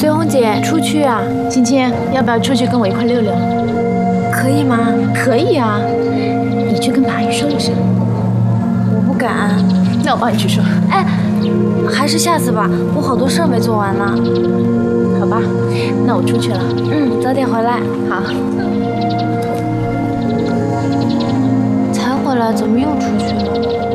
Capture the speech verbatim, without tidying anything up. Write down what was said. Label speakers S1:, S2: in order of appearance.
S1: 随红姐出去啊？
S2: 青青，要不要出去跟我一块溜溜？
S1: 可以吗？
S2: 可以啊，你去跟马宇说一声。
S1: 我不敢。
S2: 那我帮你去说。
S1: 哎，还是下次吧，我好多事儿没做完呢。
S2: 好吧，那我出去了。
S1: 嗯，早点回来。
S2: 好。
S1: 才回来，怎么又出去了？